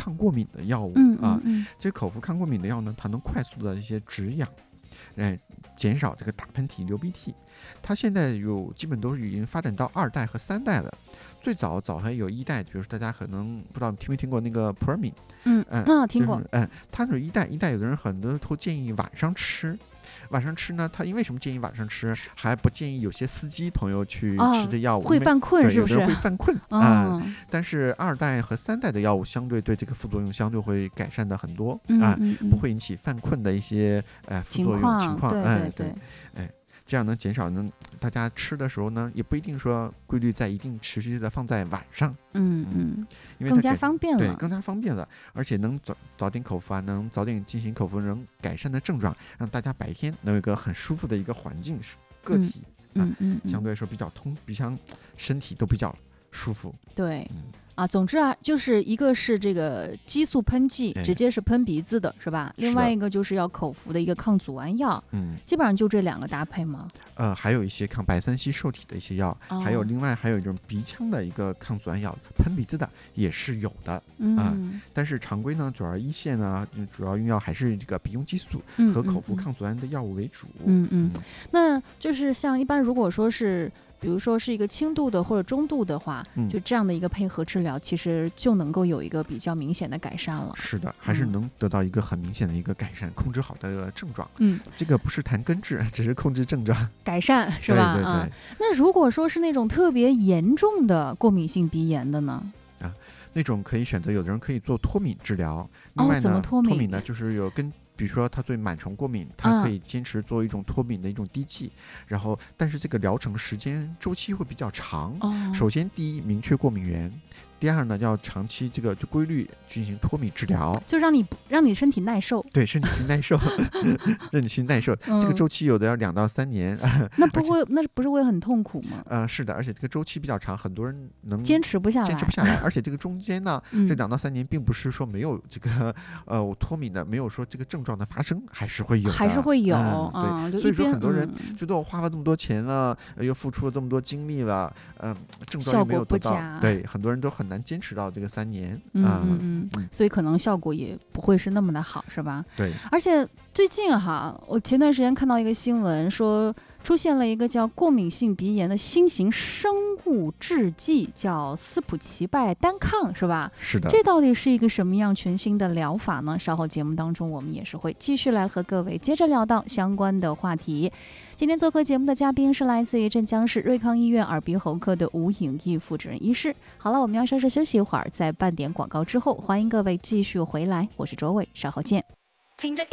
抗过敏的药物其实口服抗过敏的药呢，它能快速的一些止痒，减少这个打喷嚏流鼻涕。它现在基本都是已经发展到2代和3代了。最早还有1代，比如说大家可能不知道听没听过那个普尔敏， 听过， 它是1代，有的人很多都建议晚上吃。晚上吃呢，他因为什么建议晚上吃，还不建议有些司机朋友去吃这药物， 会犯困是不是？ 有人会犯困但是2代和3代的药物相对对这个副作用相对会改善的很多不会引起犯困的一些副作用情况。对，这样能减少呢，大家吃的时候呢，也不一定说规律在一定持续的放在晚上，因为更加方便了， 对，更加方便了，而且能早点口服能早点进行口服，能改善的症状，让大家白天能有一个很舒服的一个环境，个体相对来说比较身体都比较舒服。 对。总之就是一个是这个激素喷剂，直接是喷鼻子的，是吧？另外一个就是要口服的一个抗组胺药，基本上就这2个搭配吗？ 还有一些抗白三烯受体的一些药，还有一种鼻腔的一个抗组胺药，喷鼻子的也是有的但是常规呢，主要1线呢，主要用药还是这个鼻用激素和口服抗组胺的药物为主。 那就是像一般如果说是比如说是一个轻度的或者中度的话，就这样的一个配合治疗，其实就能够有一个比较明显的改善了。 是的，还是能得到一个很明显的一个改善，控制好的症状。这个不是谈根治，只是控制症状， 改善是吧？ 对。 那如果说是那种特别严重的过敏性鼻炎的呢？ 那种可以选择，有的人可以做脱敏治疗。另外呢， 怎么脱敏呢，就是比如说他对螨虫过敏，他可以坚持做一种脱敏的一种滴剂，然后但是这个疗程时间周期会比较长。首先第一，明确过敏源；第二呢，要长期就规律进行脱敏治疗， 就让你身体耐受。 对，身体去耐受，身体去耐受。这个周期有的要2到3年。 那不是会很痛苦吗？ 是的，而且这个周期比较长，很多人能坚持不下来。 而且这个中间呢，这2到3年并不是说没有这个脱敏的，没有说这个症状的发生，还是会有的，对。所以说很多人觉得我花了这么多钱了，又付出了这么多精力了，症状又没有得到，对，很多人都很难坚持到这个3年。 所以可能效果也不会是那么的好，是吧？ 对。 而且最近我前段时间看到一个新闻说，出现了一个叫过敏性鼻炎的新型生物制剂，叫斯普齐拜单抗，是吧？ 是的。 这到底是一个什么样全新的疗法呢？稍后节目当中我们也是会继续来和各位接着聊到相关的话题。今天做客节目的嘉宾是来自于镇江市瑞康医院耳鼻喉科的吴颖义副主任医师。好了，我们要稍事休息一会儿，在半点广告之后，欢迎各位继续回来，我是卓伟，稍后见。听着